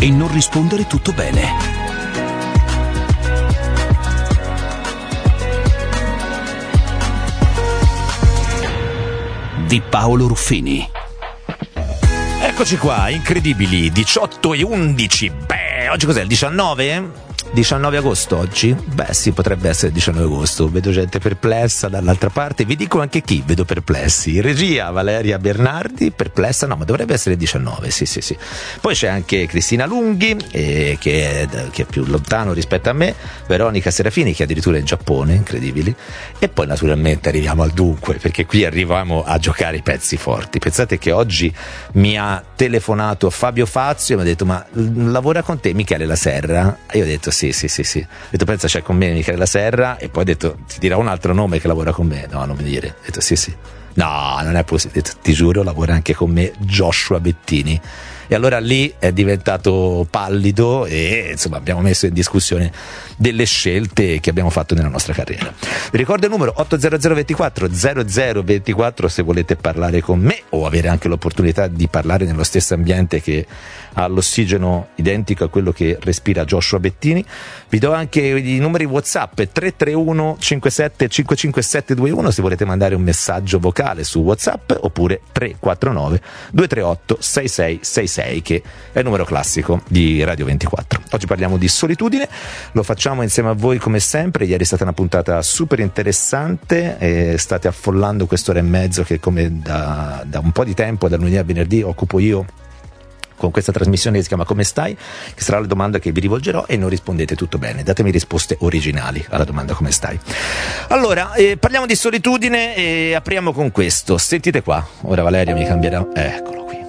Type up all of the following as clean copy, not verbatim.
e non rispondere tutto bene. Di Paolo Ruffini. Eccoci qua, incredibili, 18 e 11. Beh, oggi cos'è, il 19? 19 agosto oggi? Beh sì, potrebbe essere il 19 agosto. Vedo gente perplessa dall'altra parte. Vi dico anche chi vedo perplessi. In regia Valeria Bernardi, perplessa, no, ma dovrebbe essere il 19, sì. Poi c'è anche Cristina Lunghi, che è più lontano rispetto a me, Veronica Serafini, che addirittura è in Giappone, incredibili. E poi naturalmente arriviamo al dunque, perché qui arriviamo a giocare i pezzi forti. Pensate che oggi mi ha telefonato Fabio Fazio e mi ha detto: ma lavora con te Michele La Serra? E io ho detto sì. Ho detto: pensa, c'è con me Michele La Serra. E poi ho detto: ti dirà un altro nome che lavora con me? No, non mi dire. Ho detto sì. No, non è possibile. Ho detto: ti giuro, lavora anche con me Joshua Bettini. E allora lì è diventato pallido e insomma abbiamo messo in discussione delle scelte che abbiamo fatto nella nostra carriera. Vi ricordo il numero 80024 0024 se volete parlare con me o avere anche l'opportunità di parlare nello stesso ambiente che ha l'ossigeno identico a quello che respira Joshua Bettini. Vi do anche i numeri WhatsApp 331 57 55721 se volete mandare un messaggio vocale su WhatsApp, oppure 349 238 6666 che è il numero classico di Radio 24. Oggi parliamo di solitudine, lo facciamo insieme a voi come sempre. Ieri è stata una puntata super interessante e state affollando quest'ora e mezzo che, come da un po' di tempo, dal lunedì a venerdì, occupo io con questa trasmissione che si chiama Come stai?, che sarà la domanda che vi rivolgerò, e non rispondete tutto bene, datemi risposte originali alla domanda come stai. Allora, parliamo di solitudine e apriamo con questo. Sentite qua, ora Valeria mi cambierà, eccolo qui.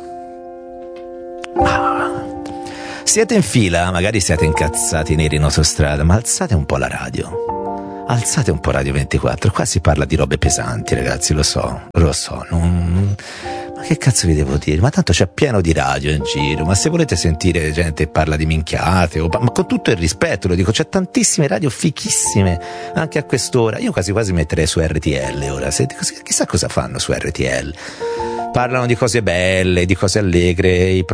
Siete in fila, magari siete incazzati neri in autostrada, ma alzate un po' la radio, alzate un po' Radio 24, qua si parla di robe pesanti, ragazzi, lo so, ma che cazzo vi devo dire? Ma tanto c'è pieno di radio in giro, ma se volete sentire gente che parla di minchiate, ma con tutto il rispetto lo dico, c'è tantissime radio fichissime anche a quest'ora. Io quasi metterei su RTL ora, chissà cosa fanno su RTL. Parlano di cose belle, di cose allegre,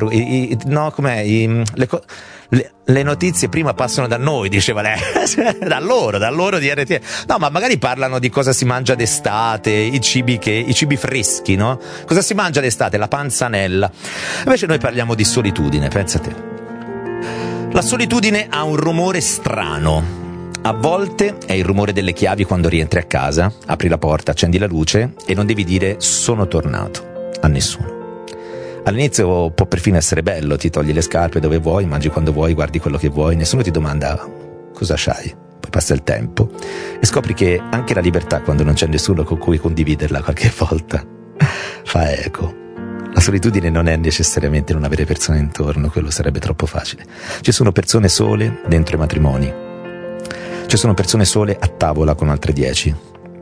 le notizie prima passano da noi, diceva lei, da loro di RTL. No, ma magari parlano di cosa si mangia d'estate, i cibi freschi, no? Cosa si mangia d'estate? La panzanella. Invece noi parliamo di solitudine, pensa te. La solitudine ha un rumore strano. A volte è il rumore delle chiavi quando rientri a casa, apri la porta, accendi la luce e non devi dire sono tornato a nessuno. All'inizio può perfino essere bello, ti togli le scarpe dove vuoi, mangi quando vuoi, guardi quello che vuoi, nessuno ti domanda cosa c'hai. Poi passa il tempo e scopri che anche la libertà, quando non c'è nessuno con cui condividerla qualche volta, fa eco. La solitudine non è necessariamente non avere persone intorno, quello sarebbe troppo facile. Ci sono persone sole dentro i matrimoni, ci sono persone sole a tavola con altre 10,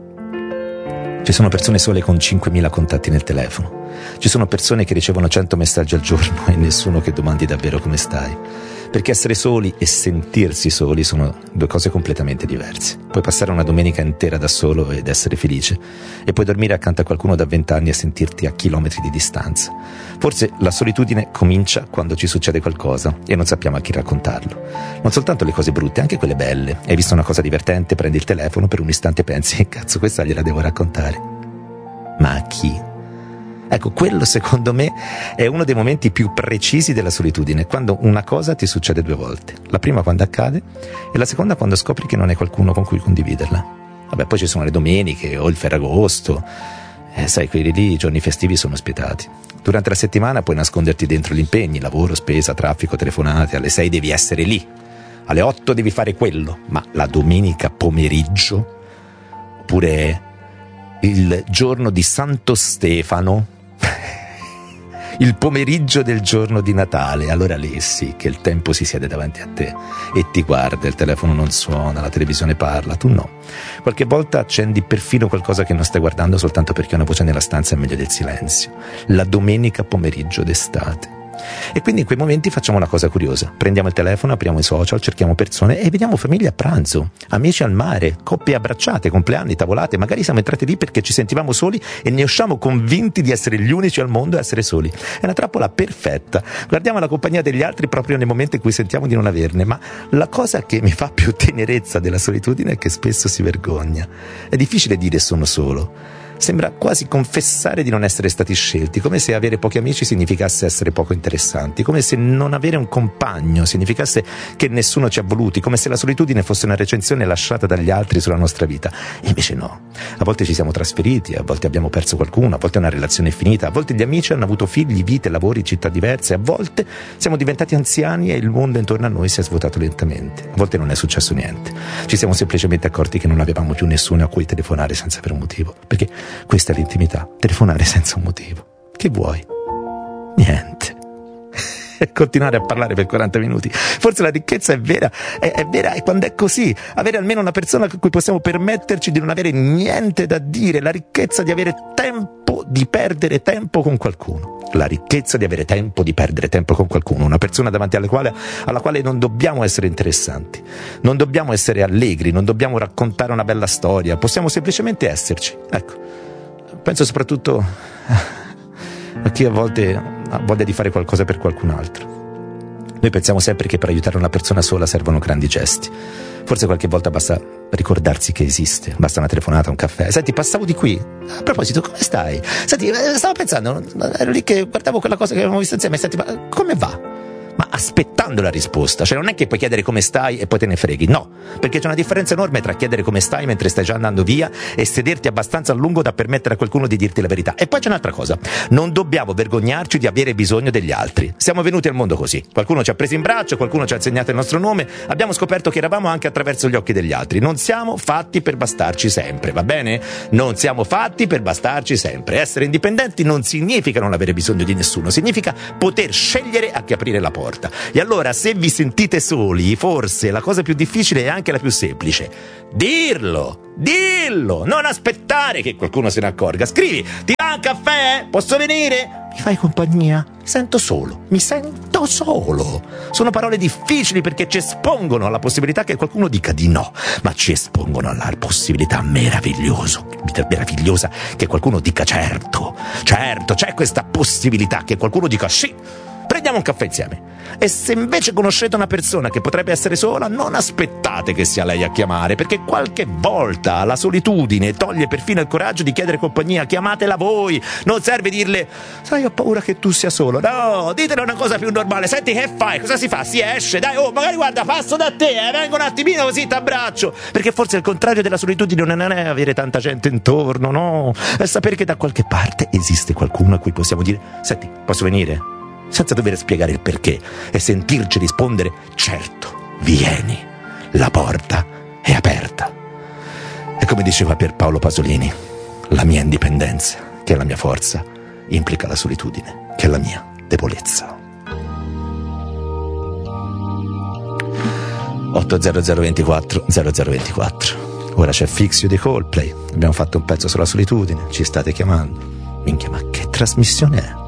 ci sono persone sole con 5.000 contatti nel telefono. Ci sono persone che ricevono 100 messaggi al giorno e nessuno che domandi davvero come stai. Perché essere soli e sentirsi soli sono due cose completamente diverse. Puoi passare una domenica intera da solo ed essere felice, e puoi dormire accanto a qualcuno da 20 anni e sentirti a chilometri di distanza. Forse la solitudine comincia quando ci succede qualcosa e non sappiamo a chi raccontarlo. Non soltanto le cose brutte, anche quelle belle. Hai visto una cosa divertente, prendi il telefono, per un istante pensi: cazzo, questa gliela devo raccontare. Ma a chi? Ecco, quello secondo me è uno dei momenti più precisi della solitudine, quando una cosa ti succede due volte. La prima quando accade e la seconda quando scopri che non hai qualcuno con cui condividerla. Vabbè, poi ci sono le domeniche o il Ferragosto, sai, quelli lì, i giorni festivi sono spietati. Durante la settimana puoi nasconderti dentro gli impegni, lavoro, spesa, traffico, telefonate, alle 6 devi essere lì, alle 8 devi fare quello, ma la domenica pomeriggio, oppure il giorno di Santo Stefano, il pomeriggio del giorno di Natale, allora lì sì che il tempo si siede davanti a te e ti guarda, il telefono non suona, la televisione parla, tu no. Qualche volta accendi perfino qualcosa che non stai guardando soltanto perché una voce nella stanza è meglio del silenzio. La domenica pomeriggio d'estate. E quindi in quei momenti facciamo una cosa curiosa: prendiamo il telefono, apriamo i social, cerchiamo persone e vediamo famiglie a pranzo, amici al mare, coppie abbracciate, compleanni, tavolate. Magari siamo entrati lì perché ci sentivamo soli e ne usciamo convinti di essere gli unici al mondo a essere soli. È una trappola perfetta. Guardiamo la compagnia degli altri proprio nel momento in cui sentiamo di non averne. Ma la cosa che mi fa più tenerezza della solitudine è che spesso si vergogna. È difficile dire sono solo. Sembra quasi confessare di non essere stati scelti, come se avere pochi amici significasse essere poco interessanti, come se non avere un compagno significasse che nessuno ci ha voluti, come se la solitudine fosse una recensione lasciata dagli altri sulla nostra vita. E invece no. A volte ci siamo trasferiti, a volte abbiamo perso qualcuno, a volte una relazione è finita, a volte gli amici hanno avuto figli, vite, lavori, città diverse, a volte siamo diventati anziani e il mondo intorno a noi si è svuotato lentamente. A volte non è successo niente. Ci siamo semplicemente accorti che non avevamo più nessuno a cui telefonare senza avere un motivo. Perché questa è l'intimità, telefonare senza un motivo. Che vuoi? Niente. E continuare a parlare per 40 minuti. Forse la ricchezza è vera è quando è così. Avere almeno una persona con cui possiamo permetterci di non avere niente da dire. La ricchezza di avere tempo di perdere tempo con qualcuno. La ricchezza di avere tempo di perdere tempo con qualcuno. Una persona davanti alla quale non dobbiamo essere interessanti. Non dobbiamo essere allegri, non dobbiamo raccontare una bella storia. Possiamo semplicemente esserci. Ecco. Penso soprattutto a chi a volte ha voglia di fare qualcosa per qualcun altro. Noi pensiamo sempre che per aiutare una persona sola servono grandi gesti. Forse qualche volta basta ricordarsi che esiste, basta una telefonata, un caffè. Senti, passavo di qui. A proposito, come stai? Senti, stavo pensando, ero lì che guardavo quella cosa che avevamo visto insieme. Senti, ma come va? Ma aspettando la risposta, cioè non è che puoi chiedere come stai e poi te ne freghi, no, perché c'è una differenza enorme tra chiedere come stai mentre stai già andando via e sederti abbastanza a lungo da permettere a qualcuno di dirti la verità. E poi c'è un'altra cosa: non dobbiamo vergognarci di avere bisogno degli altri. Siamo venuti al mondo così, qualcuno ci ha preso in braccio, qualcuno ci ha insegnato il nostro nome, abbiamo scoperto che eravamo anche attraverso gli occhi degli altri. Non siamo fatti per bastarci sempre, va bene? Non siamo fatti per bastarci sempre. Essere indipendenti non significa non avere bisogno di nessuno, significa poter scegliere a chi aprire la porta. E allora, se vi sentite soli, forse la cosa più difficile è anche la più semplice: dillo, non aspettare che qualcuno se ne accorga. Scrivi: ti va un caffè? Posso venire? Mi fai compagnia? Mi sento solo. Sono parole difficili perché ci espongono alla possibilità che qualcuno dica di no, ma ci espongono alla possibilità meravigliosa che qualcuno dica certo, c'è questa possibilità che qualcuno dica sì. Prendiamo un caffè insieme. E se invece conoscete una persona che potrebbe essere sola, non aspettate che sia lei a chiamare, perché qualche volta la solitudine toglie perfino il coraggio di chiedere compagnia. Chiamatela voi. Non serve dirle: sai, ho paura che tu sia solo. No, ditele una cosa più normale: senti, che fai? Cosa si fa? Si esce? Dai, magari guarda, passo da te, vengo un attimino così t'abbraccio. Perché forse il contrario della solitudine non è avere tanta gente intorno, no, è sapere che da qualche parte esiste qualcuno a cui possiamo dire: senti, posso venire? Senza dover spiegare il perché, e sentirci rispondere: certo, vieni, la porta è aperta. E come diceva Pierpaolo Pasolini, la mia indipendenza, che è la mia forza, implica la solitudine, che è la mia debolezza. 80024 0024. Ora c'è Fix You di Coldplay. Abbiamo fatto un pezzo sulla solitudine, ci state chiamando. Minchia, ma che trasmissione è?